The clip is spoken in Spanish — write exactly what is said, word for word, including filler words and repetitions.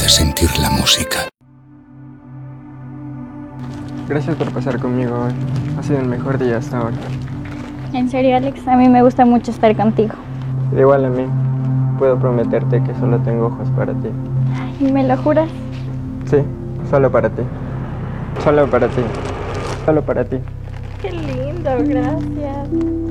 puedes sentir la música. Gracias por pasar conmigo hoy. Ha sido el mejor día hasta ahora. En serio, Alex, a mí me gusta mucho estar contigo. Igual a mí. Puedo prometerte que solo tengo ojos para ti. ¿Y me lo juras? Sí, solo para ti. Solo para ti. Solo para ti. Qué lindo, gracias.